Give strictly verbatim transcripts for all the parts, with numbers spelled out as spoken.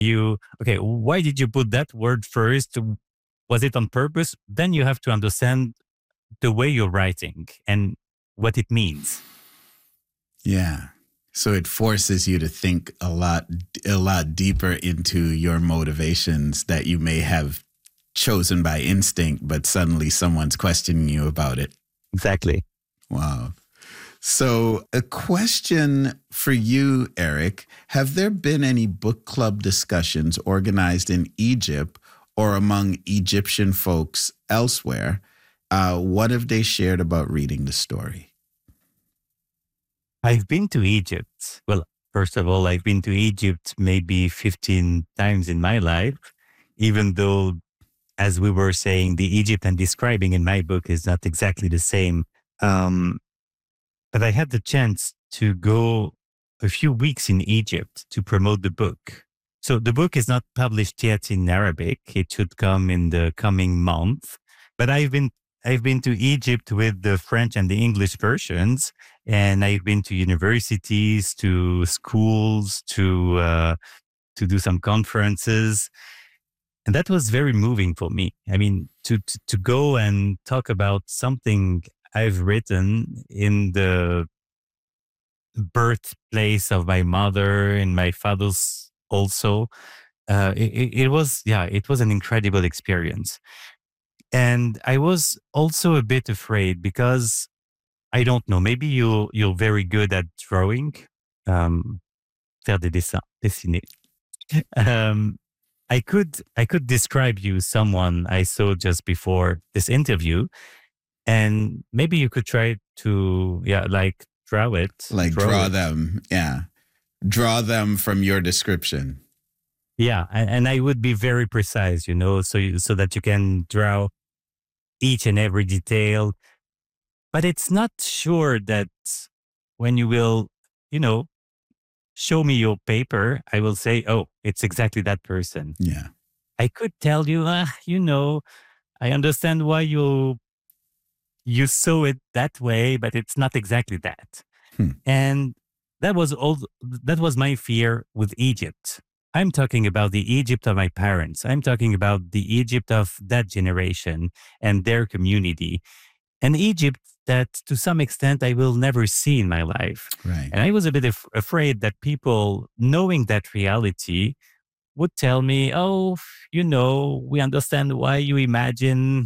You, okay, why did you put that word first? Was it on purpose? Then you have to understand the way you're writing and what it means. Yeah. So it forces you to think a lot, a lot deeper into your motivations that you may have chosen by instinct, but suddenly someone's questioning you about it. Exactly. Wow. So a question for you, Eric. Have there been any book club discussions organized in Egypt or among Egyptian folks elsewhere? Uh, what have they shared about reading the story? I've been to Egypt. Well, first of all, I've been to Egypt maybe fifteen times in my life, even though, as we were saying, the Egypt I'm describing in my book is not exactly the same. Um, but I had the chance to go a few weeks in Egypt to promote the book. So the book is not published yet in Arabic. It should come in the coming month. But I've been I've been to Egypt with the French and the English versions, and I've been to universities, to schools, to uh, to do some conferences, and that was very moving for me. I mean, to to, to go and talk about something I've written in the birthplace of my mother and my father's also. Uh, it, it it was, yeah, it was an incredible experience. And I was also a bit afraid because I don't know, maybe you you're very good at drawing, um, faire des dessins, dessiner. Um, I could I could describe you someone I saw just before this interview, and maybe you could try to, yeah, like draw it, Like draw draw it. them. Yeah. Draw them from your description. Yeah, and, and I would be very precise, you know, so you, so that you can draw each and every detail. But it's not sure that when you will, you know, show me your paper, I will say, oh, it's exactly that person. Yeah. I could tell you, ah, you know, I understand why you you saw it that way, but it's not exactly that. Hmm. And that was all. That was my fear with Egypt. I'm talking about the Egypt of my parents. I'm talking about the Egypt of that generation and their community, an Egypt that to some extent I will never see in my life. Right. And I was a bit af- afraid that people, knowing that reality, would tell me, oh, you know, we understand why you imagine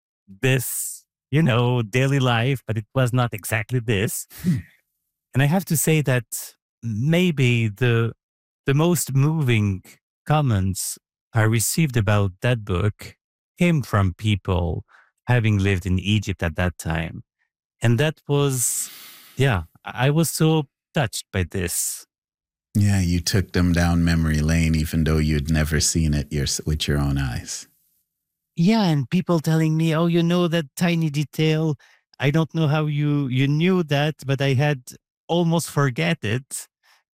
this, you know, daily life, but it was not exactly this. Hmm. And I have to say that maybe the the most moving comments I received about that book came from people having lived in Egypt at that time. And that was, yeah, I was so touched by this. Yeah, you took them down memory lane, even though you'd never seen it your, with your own eyes. Yeah, and people telling me, "Oh, you know that tiny detail. I don't know how you you knew that, but I had almost forget it."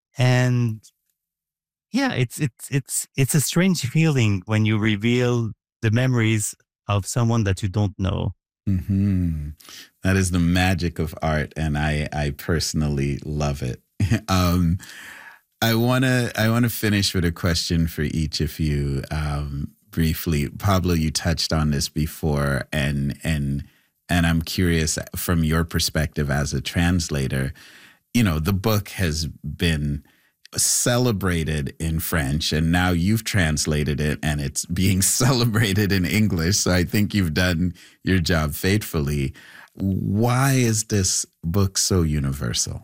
And yeah, it's it's it's it's a strange feeling when you reveal the memories of someone that you don't know. Hmm. That is the magic of art, and I I personally love it. um, I wanna I wanna finish with a question for each of you. Um, briefly, Pablo, you touched on this before, and and and I'm curious from your perspective as a translator. You know, the book has been celebrated in French, and now you've translated it and it's being celebrated in English. So I think you've done your job faithfully. Why is this book so universal?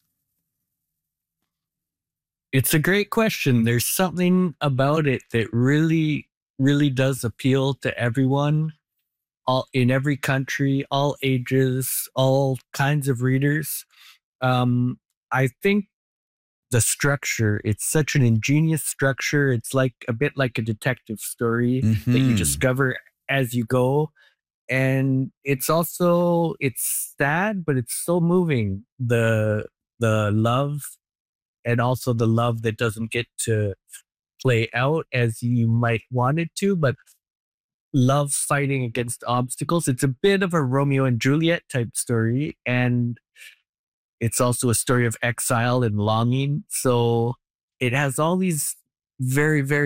It's a great question. There's something about it that really, really does appeal to everyone, all in every country, all ages, all kinds of readers. Um, I think the structure, it's such an ingenious structure. It's like a bit like a detective story Mm-hmm. that you discover as you go. And it's also, it's sad, but it's so moving. The the love, and also the love that doesn't get to play out as you might want it to, but love fighting against obstacles. It's a bit of a Romeo and Juliet type story. And it's also a story of exile and longing. So it has all these very, very